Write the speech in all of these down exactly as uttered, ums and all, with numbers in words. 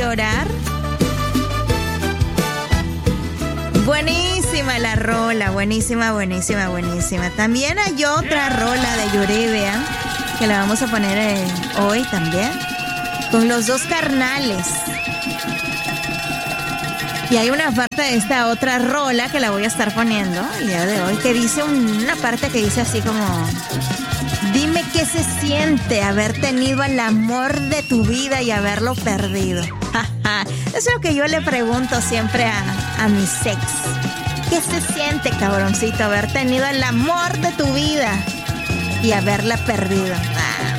valorar. Buenísima la rola, buenísima, buenísima, buenísima. También hay otra rola de Yuridia que la vamos a poner eh, hoy también, con los dos carnales. Y hay una parte de esta otra rola que la voy a estar poniendo el día de hoy, que dice un, una parte que dice así como: dime qué se siente haber tenido el amor de tu vida y haberlo perdido. Es lo que yo le pregunto siempre a, a mi sex. ¿Qué se siente, cabroncito, haber tenido el amor de tu vida y haberla perdido? Ah.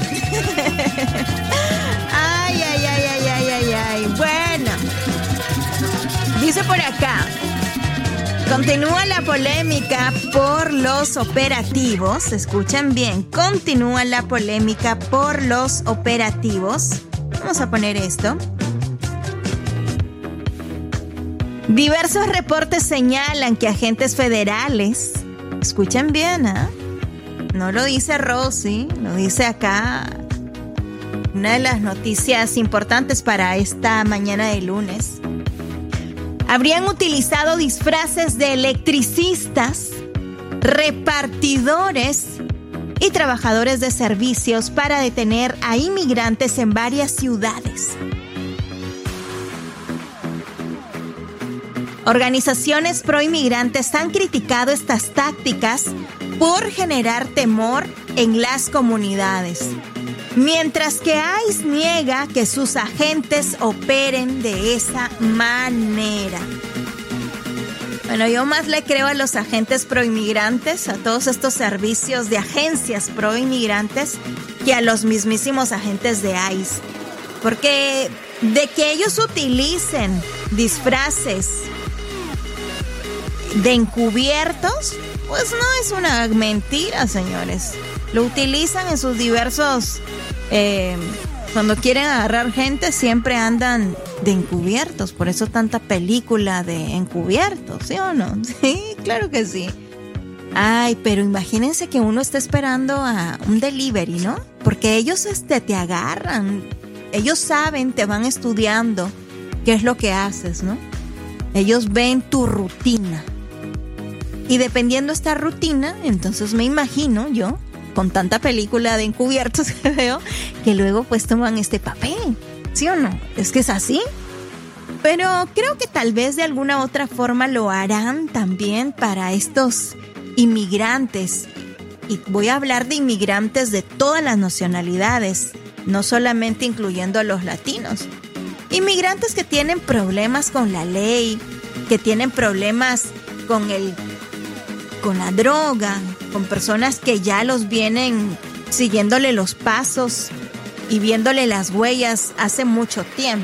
Ay, ay, ay, ay, ay, ay, ay. Bueno, dice por acá: continúa la polémica por los operativos. Escuchen bien, continúa la polémica por los operativos. Vamos a poner esto. Diversos reportes señalan que agentes federales, escuchen bien, ¿eh? No lo dice Rosy, lo dice acá una de las noticias importantes para esta mañana de lunes, habrían utilizado disfraces de electricistas, repartidores y trabajadores de servicios para detener a inmigrantes en varias ciudades. Organizaciones pro-inmigrantes han criticado estas tácticas por generar temor en las comunidades, mientras que ICE niega que sus agentes operen de esa manera. Bueno, yo más le creo a los agentes pro-inmigrantes, a todos estos servicios de agencias pro-inmigrantes, que a los mismísimos agentes de ICE. Porque de que ellos utilicen disfraces de encubiertos, pues no es una mentira, señores. Lo utilizan en sus diversos... Eh, cuando quieren agarrar gente, siempre andan de encubiertos. Por eso tanta película de encubiertos, ¿sí o no? Sí, claro que sí. Ay, pero imagínense que uno está esperando a un delivery, ¿no? Porque ellos este, te agarran. Ellos saben, te van estudiando qué es lo que haces, ¿no? Ellos ven tu rutina. Y dependiendo de esta rutina, entonces me imagino yo, con tanta película de encubiertos que veo, que luego pues toman este papel, ¿sí o no? Es que es así. Pero creo que tal vez de alguna otra forma lo harán también para estos inmigrantes. Y voy a hablar de inmigrantes de todas las nacionalidades, no solamente incluyendo a los latinos. Inmigrantes que tienen problemas con la ley, que tienen problemas con el con la droga, con personas que ya los vienen siguiéndole los pasos y viéndole las huellas hace mucho tiempo.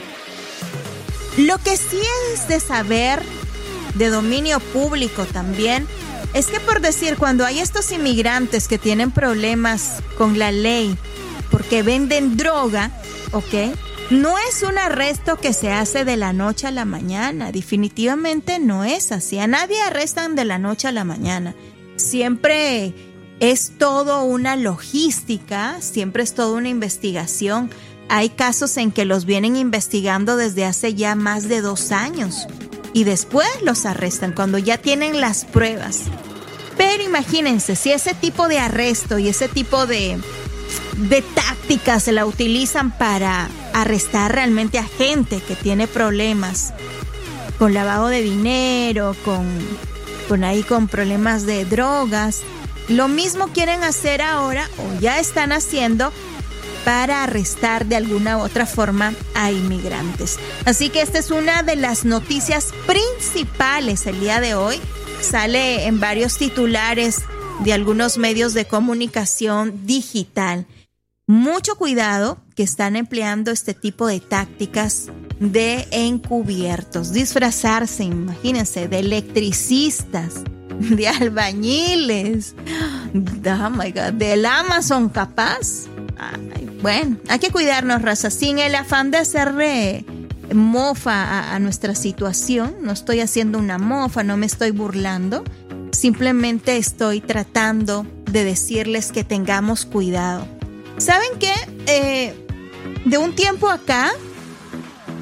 Lo que sí es de saber, de dominio público también, es que por decir, cuando hay estos inmigrantes que tienen problemas con la ley porque venden droga, ¿ok? No es un arresto que se hace de la noche a la mañana. Definitivamente no es así. A nadie arrestan de la noche a la mañana. Siempre es todo una logística, siempre es toda una investigación. Hay casos en que los vienen investigando desde hace ya más de dos años y después los arrestan cuando ya tienen las pruebas. Pero imagínense, si ese tipo de arresto y ese tipo de, de tácticas se la utilizan para arrestar realmente a gente que tiene problemas con lavado de dinero, con, con ahí con problemas de drogas, lo mismo quieren hacer ahora o ya están haciendo para arrestar de alguna u otra forma a inmigrantes. Así que esta es una de las noticias principales el día de hoy. Sale en varios titulares de algunos medios de comunicación digital. Mucho cuidado que están empleando este tipo de tácticas de encubiertos. Disfrazarse, imagínense, de electricistas, de albañiles, oh my God, del Amazon capaz. Ay, bueno, hay que cuidarnos, raza, sin el afán de hacerle mofa a, a nuestra situación. No estoy haciendo una mofa, no me estoy burlando. Simplemente estoy tratando de decirles que tengamos cuidado. ¿Saben qué? Eh, de un tiempo acá,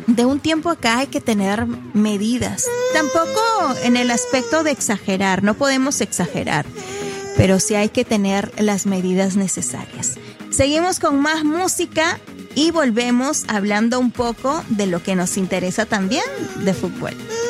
de un tiempo acá hay que tener medidas. Tampoco en el aspecto de exagerar, no podemos exagerar, pero sí hay que tener las medidas necesarias. Seguimos con más música y volvemos hablando un poco de lo que nos interesa también, de fútbol.